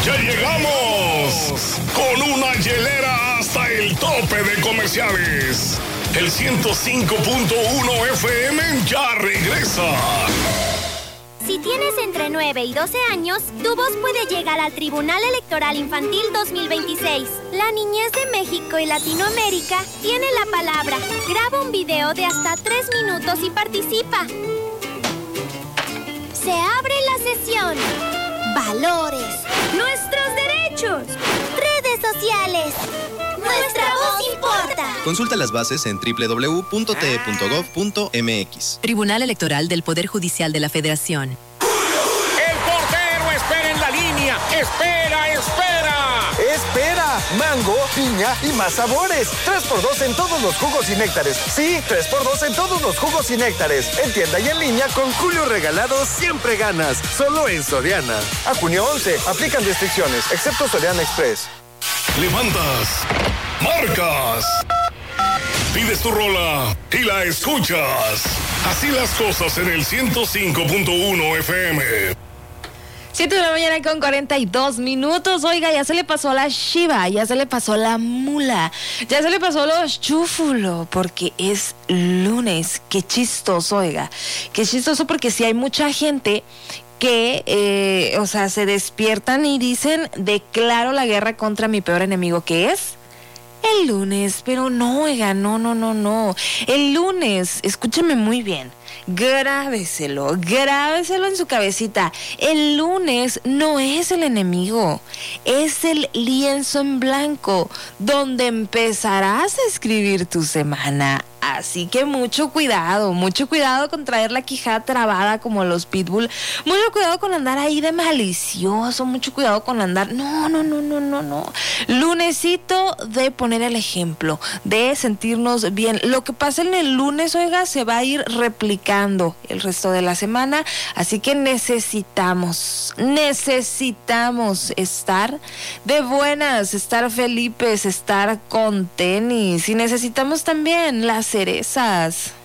¡Ya llegamos! Con una hielera hasta el tope de comerciales. El 105.1 FM ya regresa. Si tienes entre 9 y 12 años, tu voz puede llegar al Tribunal Electoral Infantil 2026. La niñez de México y Latinoamérica tiene la palabra. Graba un video de hasta 3 minutos y participa. Se abre la sesión. Valores. Nuestros derechos. Redes sociales. Nuestra voz importa. Consulta las bases en www.te.gov.mx. Tribunal Electoral del Poder Judicial de la Federación. El portero espera en la línea. Espera. ¡Espera! Mango, piña y más sabores. 3x2 en todos los jugos y néctares. Sí, 3x2 en todos los jugos y néctares. En tienda y en línea con Julio Regalado siempre ganas. Solo en Soriana. A junio 11. Aplican restricciones, excepto Soriana Express. Levantas, marcas, pides tu rola y la escuchas. Así las cosas en el 105.1 FM. 7 de la mañana con 42 minutos. Oiga, ya se le pasó la Shiva, ya se le pasó la mula, ya se le pasó los chúfulos, porque es lunes. Qué chistoso, oiga. Qué chistoso, porque sí hay mucha gente que, se despiertan y dicen, declaro la guerra contra mi peor enemigo, que es el lunes. Pero no, oiga, no. El lunes, escúcheme muy bien, grábeselo en su cabecita. El lunes no es el enemigo, es el lienzo en blanco donde empezarás a escribir tu semana. Así que mucho cuidado con traer la quijada trabada como los pitbull, mucho cuidado con andar ahí de malicioso, mucho cuidado con andar, no. Lunesito de poner el ejemplo, de sentirnos bien. Lo que pasa en el lunes, oiga, se va a ir replicando el resto de la semana, así que necesitamos estar de buenas, estar felices, estar con tenis, y necesitamos también las cerezas.